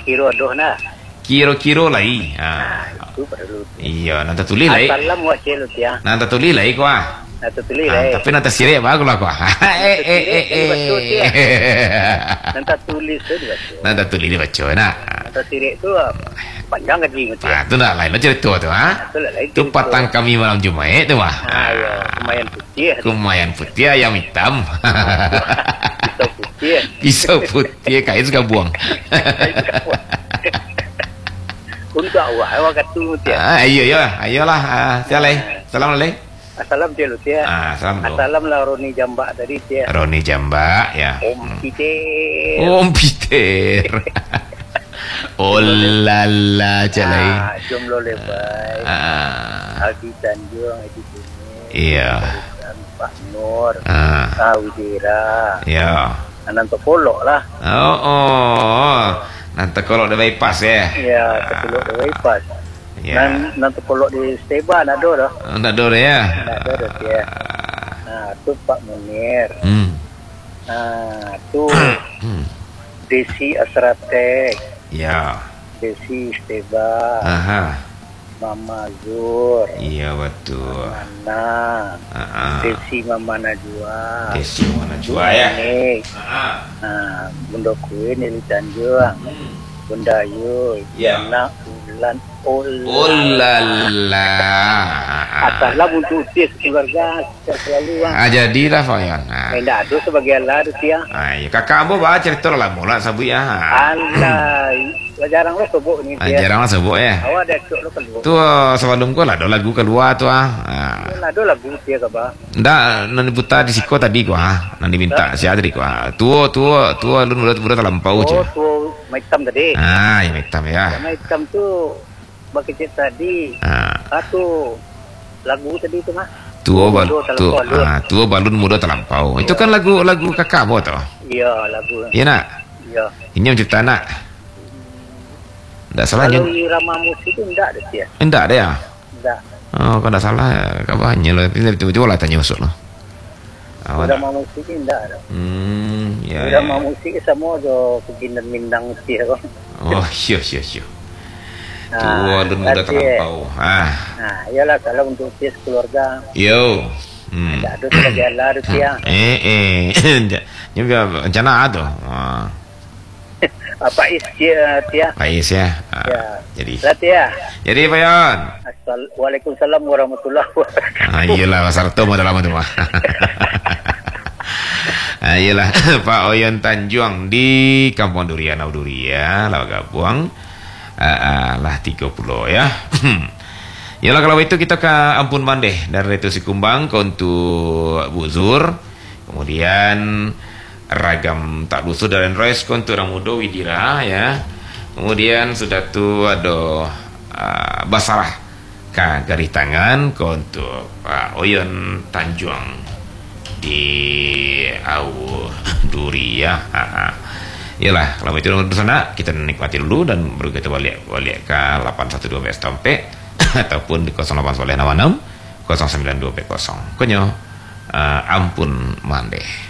kiro-kiro doh nah. Kiro-kiro lai. Itu perlu. Iya, nanti tulis lai. Assalam wa celu ya. Nanti tulis lai kuah. Nanti tulis lai. Tapi nanti sirek bagus lah kuah. Nanti tulis tu dibaca. Nanti tulis dibaca nah. Nanti sirek tu panjang kan jing tu. Itu nak lain cerita tu Itu patang kami malam Jumat tu ya, lumayan putih. Lumayan putih ayam hitam. Pisau putih. Pisau putih kain suka buang. Untuk awak katu tu. Ayolah. Assalamualaikum. Assalam celu ya. Assalam lah Roni Jambak tadi ya. Roni Jambak ya. Om Peter. Om Peter. Oh lala calai. Jom lo lebay. Aldi Tanjung Edi Bumi. Iya. Pak Nur. Widira. Iya. Nanto Polok lah. Nanti kalau ada bypass ya. Iya, Polok ada bypass. Ya. Nanti Polok di Steba ada dah. Ada ya. Ada ya. Tu Pak Munir. Tu Desi Asratek. Ya. Desi Steba. Mama Zur. Iya betul. Nana. Desi Mama Najwa. Desi Mama Najwa ya. Bunda Kuin Eli Tanjung. Bunda Ayu. Anak Ulan Ulala. Assalam untuk tis keluarga selalu. Jadilah Fayan. Tidak ada sebagai Allah tu ya. Kakak ambo baca cerita lah mula sabu ya. Allah. Jarang lo sebut ni dia. Jarang lah sebut ya. Awak ada cok lo keluar. Tu sebelum ko lah ada lagu keluar tu Ada lagu dia ke ba? Ndak nan buta di siko tadi ko nan diminta si tadi ko. Tu lu muda terlampau je. Tu hitam tadi. Yang hitam ya. Yang hitam tu bagi cerita tadi. Tu lagu tadi tu mah. Tua balun muda terlampau. Itu kan lagu kakak mo tu. Iya, lagu. Iya nak. Iya. Ini yang cerita nak. Tidak salah kalau irama musik itu enggak ada dia. Enggak ada ya? Enggak. Oh, kalau tidak salah kabarnya loh. Tiba-tiba lah tanya usuk loh. Irama musik itu enggak ada. Irama musik semua do keginan Mindang dia kok. Oh, iya. Tua dan muda terlampau. Iyalah kalau untuk tis keluarga. Yo. Enggak ada sebagai Allah dia. Ini rencana ada. Pak Is dia. Pak Is ya. Jadi. Jadi Pak Yon. Waalaikumsalam warahmatullahi wabarakatuh. Iyalah Sarto mau dalam tu mah. Iyalah Pak Oyon Tanjung di Kampung Durian Auduria Laga Buang. Lah 30 ya. Yalah kalau itu kita ke Ampun Mandeh dari itu Sikumbang ke untuk Buzur. Kemudian Ragam tak lusuh dan Royce untuk orang muda Widira ya. Kemudian sudah tu ada Basarah ka garis tangan untuk Pak Oyon Tanjung di Duri ya. Yalah kalau itu di sana kita nikmati dulu dan baru kita balik ke 812 Tompe ataupun di 0896 092 Konyo Ampun Mandeh.